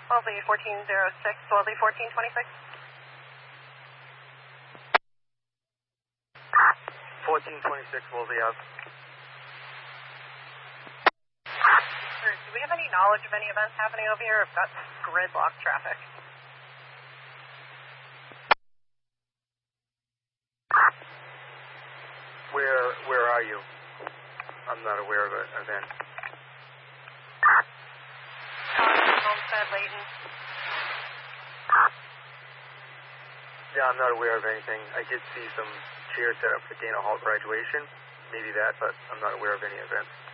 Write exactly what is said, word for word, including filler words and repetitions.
Wellesley fourteen oh six, Wellesley fourteen twenty-six. fourteen twenty-six, Wellesley out. Sir, do we have any knowledge of any events happening over here? I've got gridlock traffic. Where, where are you? I'm not aware of an event. Homestead, Layton. Yeah, I'm not aware of anything. I did see some chairs set up for Dana Hall graduation. Maybe that, but I'm not aware of any events.